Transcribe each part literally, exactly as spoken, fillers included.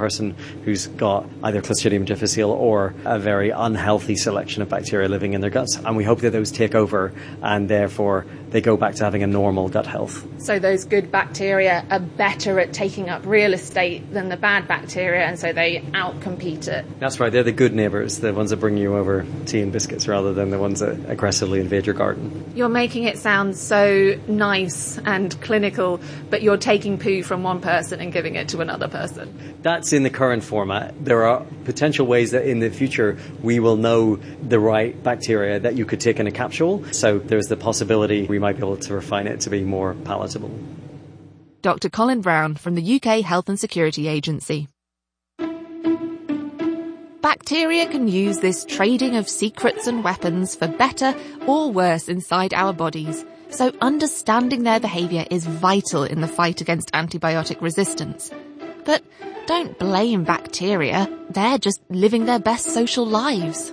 person who's got either Clostridium difficile or a very unhealthy selection of bacteria living in their guts. And we hope that those take over and therefore they go back to having a normal gut health. So those good bacteria are better at taking up real estate than the bad bacteria, and so they outcompete it. That's right. They're the good neighbours, the ones that bring you over tea and biscuits rather than the ones that aggressively invade your garden. You're making it sound so nice and clinical, but you're taking poo from one person and giving it to another person. That's in the current format. There are potential ways that in the future we will know the right bacteria that you could take in a capsule. So there's the possibility we might be able to refine it to be more palatable. Doctor Colin Brown from the U K Health and Security Agency. Bacteria can use this trading of secrets and weapons for better or worse inside our bodies, so understanding their behaviour is vital in the fight against antibiotic resistance. But don't blame bacteria, they're just living their best social lives.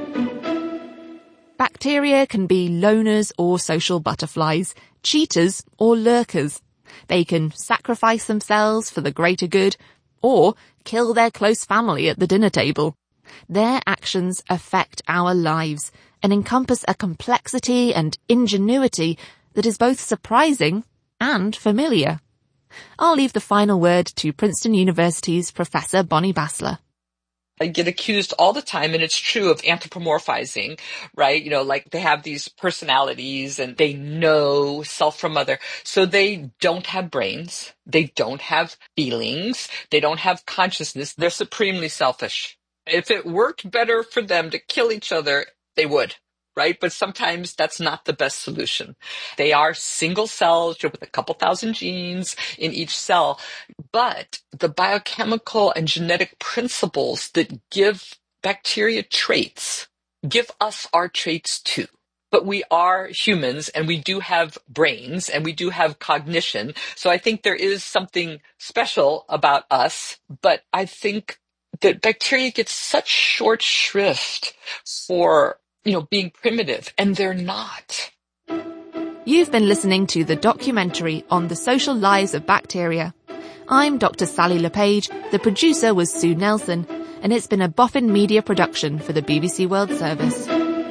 Bacteria can be loners or social butterflies, cheaters or lurkers. They can sacrifice themselves for the greater good, or kill their close family at the dinner table. Their actions affect our lives and encompass a complexity and ingenuity that is both surprising and familiar. I'll leave the final word to Princeton University's Professor Bonnie Bassler. I get accused all the time, and it's true, of anthropomorphizing, right? You know, like they have these personalities and they know self from other. So they don't have brains. They don't have feelings. They don't have consciousness. They're supremely selfish. If it worked better for them to kill each other, they would, right? But sometimes that's not the best solution. They are single cells with a couple thousand genes in each cell. But the biochemical and genetic principles that give bacteria traits give us our traits too. But we are humans, and we do have brains, and we do have cognition. So I think there is something special about us. But I think that bacteria get such short shrift for, you know, being primitive, and they're not. You've been listening to the documentary on the social lives of bacteria. I'm Doctor Sally LePage, the producer was Sue Nelson, and it's been a Boffin Media production for the B B C World Service.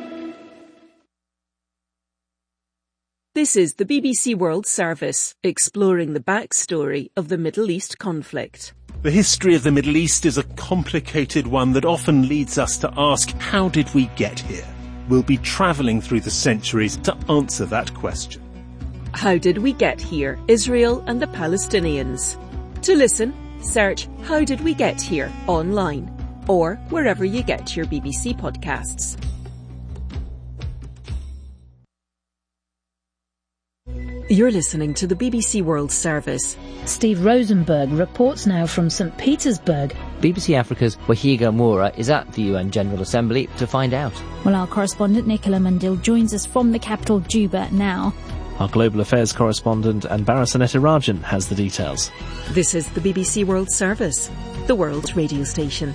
This is the B B C World Service, exploring the backstory of the Middle East conflict. The history of the Middle East is a complicated one that often leads us to ask, how did we get here? We'll be travelling through the centuries to answer that question. How did we get here? Israel and the Palestinians. To listen, search How Did We Get Here online or wherever you get your B B C podcasts. You're listening to the B B C World Service. Steve Rosenberg reports now from St Petersburg. B B C Africa's Wahiga Moura is at the U N General Assembly to find out. Well, our correspondent Nicola Mandil joins us from the capital Juba now. Our Global Affairs correspondent Anbara Sanetirajan has the details. This is the B B C World Service, the world's radio station.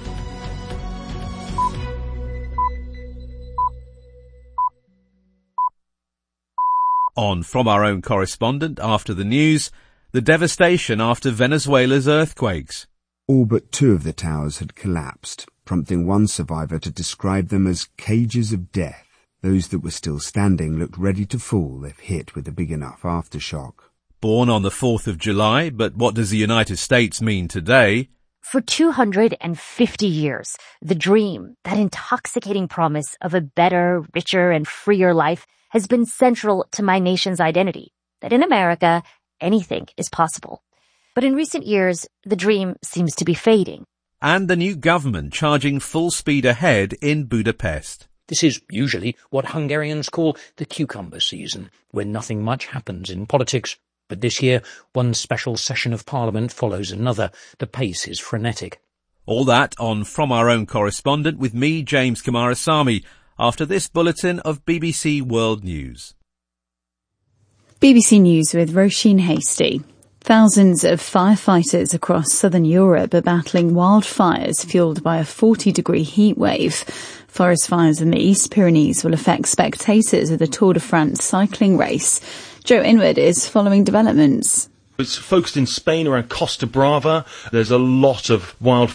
On From Our Own Correspondent after the news, the devastation after Venezuela's earthquakes. All but two of the towers had collapsed, prompting one survivor to describe them as cages of death. Those that were still standing looked ready to fall if hit with a big enough aftershock. Born on the fourth of July, but what does the United States mean today? For two hundred fifty years, the dream, that intoxicating promise of a better, richer, and freer life has been central to my nation's identity, that in America, anything is possible. But in recent years, the dream seems to be fading. And the new government charging full speed ahead in Budapest. This is usually what Hungarians call the cucumber season, when nothing much happens in politics. But this year, one special session of Parliament follows another. The pace is frenetic. All that on From Our Own Correspondent with me, James Kumarasamy, after this bulletin of B B C World News. B B C News with Roisin Hasty. Thousands of firefighters across southern Europe are battling wildfires fuelled by a forty degree heat wave. Forest fires in the East Pyrenees will affect spectators of the Tour de France cycling race. Joe Inwood is following developments. It's focused in Spain around Costa Brava. There's a lot of wildfire